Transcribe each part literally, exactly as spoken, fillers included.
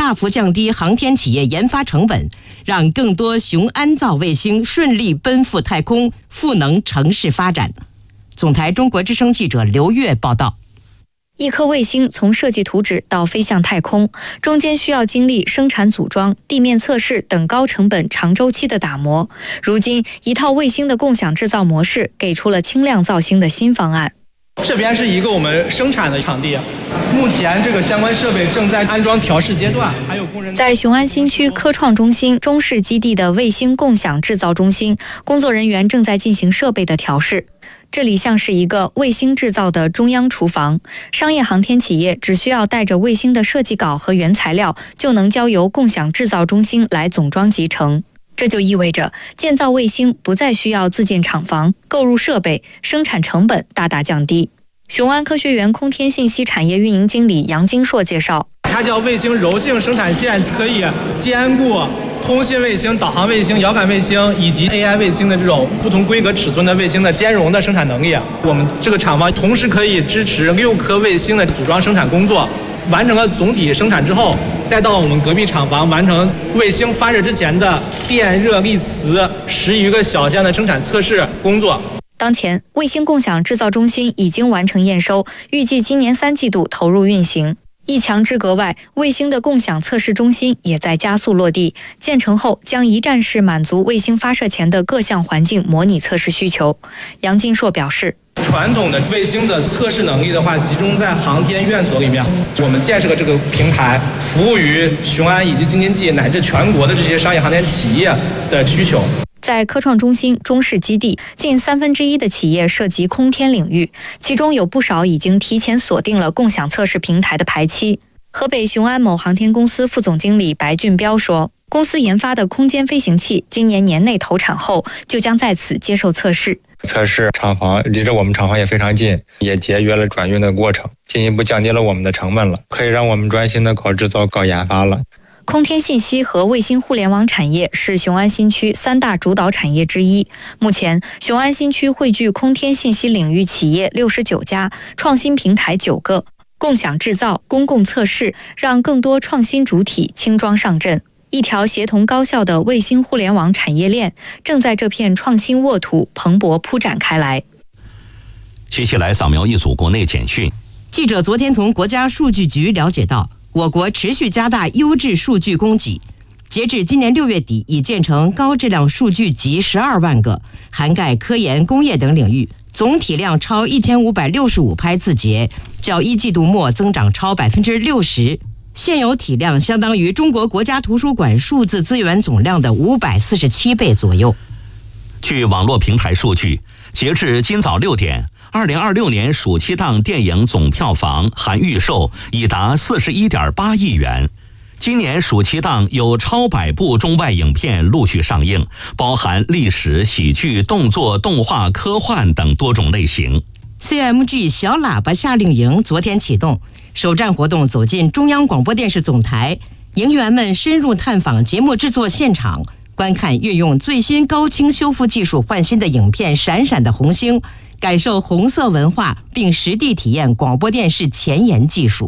大幅降低航天企业研发成本，让更多雄安造卫星顺利奔赴太空，赋能城市发展。总台中国之声记者刘月报道。 一颗卫星从设计图纸到飞向太空，中间需要经历生产组装、地面测试等高成本长周期的打磨。如今，一套卫星的共享制造模式给出了轻量造星的新方案。 这边是一个我们生产的场地，目前这个相关设备正在安装调试阶段，还有工人在雄安新区科创中心中式基地的卫星共享制造中心，工作人员正在进行设备的调试。这里像是一个卫星制造的中央厨房，商业航天企业只需要带着卫星的设计稿和原材料，就能交由共享制造中心来总装集成。这就意味着建造卫星不再需要自建厂房、购入设备，生产成本大大降低。雄安科学园空天信息产业运营经理杨金硕介绍， 它叫卫星柔性生产线，可以兼顾通信卫星、导航卫星、遥感卫星以及 A I 卫星的这种不同规格尺寸的卫星的兼容的生产能力。我们这个厂房同时可以支持六颗卫星的组装生产工作，完成了总体生产之后，再到我们隔壁厂房完成卫星发射之前的电热力磁十余个小件的生产测试工作。 当前，卫星共享制造中心已经完成验收，预计今年三季度投入运行。一墙之隔外，卫星的共享测试中心也在加速落地，建成后将一站式满足卫星发射前的各项环境模拟测试需求。杨金硕表示， 传统的卫星的测试能力的话，集中在航天院所里面。我们建设了这个平台，服务于雄安以及京津冀乃至全国的这些商业航天企业的需求。 在科创中心中式基地，近三分之一的企业涉及空天领域，其中有不少已经提前锁定了共享测试平台的排期。河北雄安某航天公司副总经理白俊彪说，公司研发的空间飞行器今年年内投产后，就将在此接受测试。 测试厂房离着我们厂房也非常近，也节约了转运的过程，进一步降低了我们的成本了，可以让我们专心的搞制造、搞研发了。 空天信息和卫星互联网产业是雄安新区三大主导产业之一。目前，雄安新区汇聚空天信息领域企业六十九家，创新平台九个，共享制造、公共测试，让更多创新主体轻装上阵。一条协同高效的卫星互联网产业链正在这片创新沃土蓬勃铺展开来。 接下来扫描一组国内简讯。 记者昨天从国家数据局了解到，我国持续加大优质数据供给，截至今年六月底，已建成高质量数据集十二万个，涵盖科研、工业等领域，总体量超一千五百六十五拍字节，较一季度末增长超百分之六十。现有体量相当于中国国家图书馆数字资源总量的五百四十七倍左右。 据网络平台数据，截至今早六点，二零二六年暑期档电影总票房含预售已达四十一点八亿元。今年暑期档有超百部中外影片陆续上映，包含历史、喜剧、动作、动画、科幻等多种类型。 C M G 小喇叭夏令营昨天启动，首站活动走进中央广播电视总台，营员们深入探访节目制作现场，观看运用最新高清修复技术换新的影片《闪闪的红星》，感受红色文化，并实地体验广播电视前沿技术。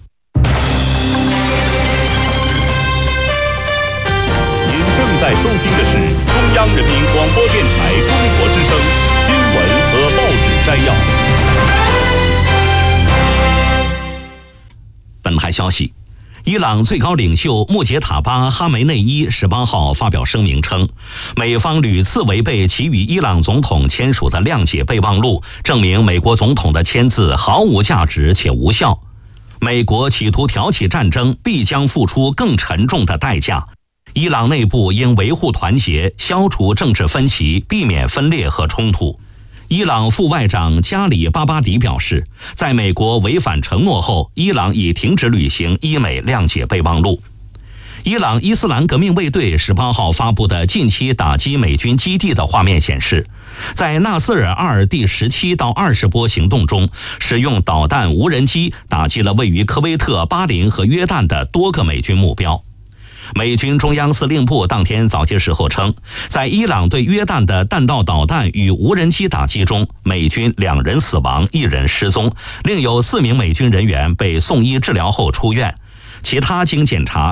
您正在收听的是中央人民广播电台中国之声新闻和报纸摘要。 本台消息，伊朗最高领袖穆杰塔巴·哈梅内伊十八号发表声明称，美方屡次违背其与伊朗总统签署的谅解备忘录，证明美国总统的签字毫无价值且无效。美国企图挑起战争，必将付出更沉重的代价。伊朗内部应维护团结，消除政治分歧，避免分裂和冲突。伊朗副外长加里巴巴迪表示，在美国违反承诺后，伊朗已停止履行伊美谅解备忘录。伊朗伊斯兰革命卫队十八号发布的近期打击美军基地的画面显示，在纳斯尔二第十七到二十波行动中，使用导弹无人机打击了位于科威特、巴林和约旦的多个美军目标。美军中央司令部当天早些时候称，在伊朗对约旦的弹道导弹与无人机打击中，美军两人死亡，一人失踪，另有四名美军人员被送医治疗后出院，其他经检查